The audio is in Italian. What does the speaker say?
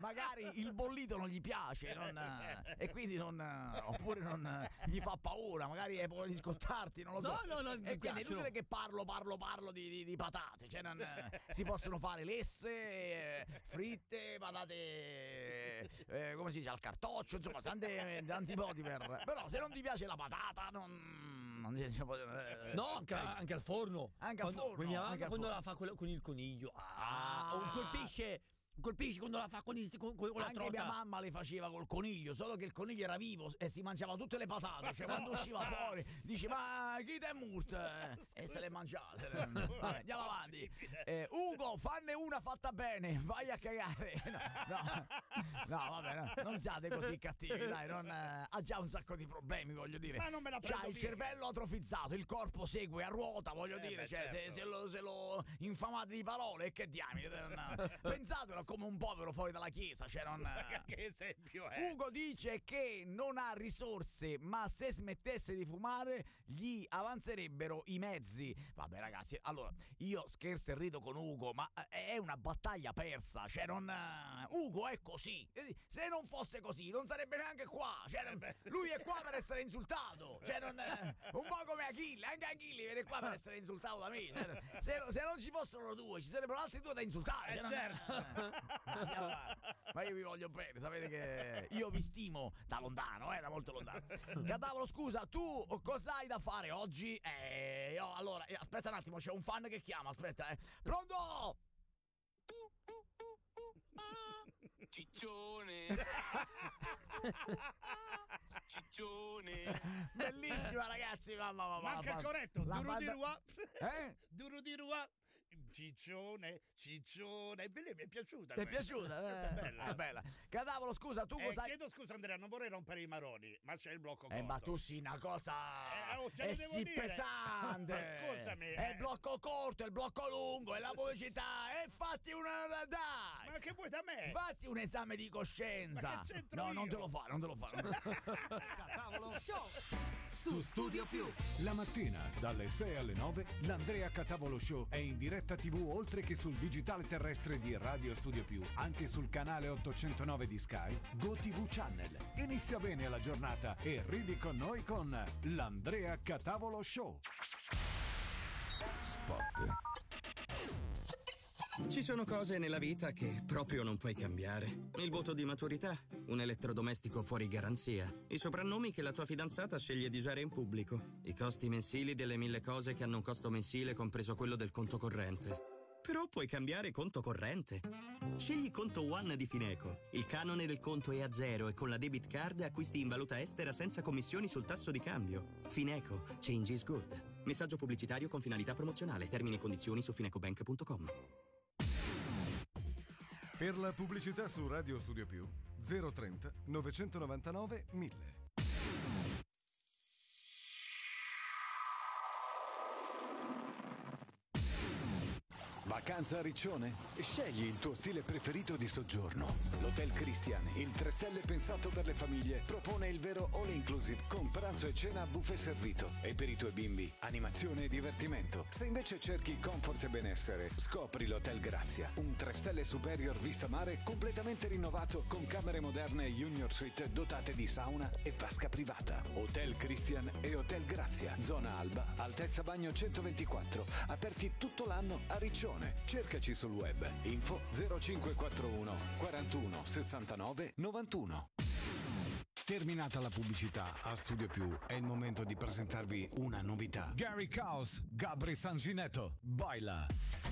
magari il bollito non gli piace e quindi oppure non gli fa paura, magari è paura di scottarti, non lo so. No, e quindi è inutile che parlo di patate, cioè si possono fare lesse, fritte, patate, come si dice, al cartoccio, insomma, tanti modi però se non ti piace la patata no, anche al forno. Anche al forno. Mia mamma quando la fa con il coniglio. O colpisci quando la fa con la anche trota. Mia mamma le faceva col coniglio, solo che il coniglio era vivo e si mangiava tutte le patate, cioè quando usciva fuori dice ma chi te murt? E se le mangiate. Vabbè, andiamo avanti. Ugo, fanne una fatta bene, vai a cagare. No, vabbè, non siate così cattivi, dai, ha già un sacco di problemi, voglio dire. Ma non me la prendo. C'ha il cervello atrofizzato, il corpo segue a ruota, voglio dire, cioè certo. se lo infamate di parole, e che diamine, pensatelo come un povero fuori dalla chiesa, cioè che esempio è? Ugo dice che non ha risorse, ma se smettesse di fumare gli avanzerebbero i mezzi. Vabbè ragazzi, allora io scherzo e rido con Ugo, ma è una battaglia persa, cioè Ugo è così, se non fosse così non sarebbe neanche qua, cioè lui è qua per essere insultato, cioè un po' come Achille, anche Achille viene qua per essere insultato da me, cioè, se non ci fossero due ci sarebbero altri due da insultare, certo. Ma io vi voglio bene, sapete che io vi stimo da lontano, da molto lontano. Cadavolo, scusa, tu cosa hai da fare oggi? Allora, aspetta un attimo, c'è un fan che chiama, aspetta, Pronto? Ciccione. Bellissima ragazzi, mamma. Manca il corretto, Durudirua. Durudirua. Ciccione, mi è piaciuta. Ti è piaciuta? Questa è bella. È bella. Cadavolo, scusa, tu cosa hai? Chiedo scusa Andrea, non vorrei rompere i maroni, ma c'è il blocco corto. Ma tu sì, una cosa te lo è devo sì dire. pesante. Scusami. È il blocco corto, è il blocco lungo, è la pubblicità. E fatti dai. Ma che vuoi da me? Fatti un esame di coscienza. Ma che c'entro No, io? non te lo fa. Catavolo Show su Studio Più. La mattina dalle 6 alle 9 l'Andrea Catavolo Show è in diretta TV oltre che sul digitale terrestre di Radio Studio Più, anche sul canale 809 di Sky, GoTV Channel. Inizia bene la giornata e ridi con noi con l'Andrea Catavolo Show. Spot. Ci sono cose nella vita che proprio non puoi cambiare. Il voto di maturità, un elettrodomestico fuori garanzia, i soprannomi che la tua fidanzata sceglie di usare in pubblico, i costi mensili delle 1000 cose che hanno un costo mensile compreso quello del conto corrente. Però puoi cambiare conto corrente. Scegli Conto One di Fineco. Il canone del conto è a zero e con la debit card acquisti in valuta estera senza commissioni sul tasso di cambio. Fineco. Change is good. Messaggio pubblicitario con finalità promozionale. Termini e condizioni su finecobank.com. Per la pubblicità su Radio Studio Più 030 999 1000. Vacanza a Riccione? Scegli il tuo stile preferito di soggiorno. L'Hotel Christian, il 3 stelle pensato per le famiglie, propone il vero all inclusive con pranzo e cena a buffet servito. E per i tuoi bimbi, animazione e divertimento. Se invece cerchi comfort e benessere, scopri l'Hotel Grazia, un 3 stelle superior vista mare completamente rinnovato con camere moderne e junior suite dotate di sauna e vasca privata. Hotel Christian e Hotel Grazia, zona Alba, altezza bagno 124, aperti tutto l'anno a Riccione. Cercaci sul web. Info 0541 41 69 91. Terminata la pubblicità a Studio Più, è il momento di presentarvi una novità. Gary Caos, Gabri Sanginetto, baila.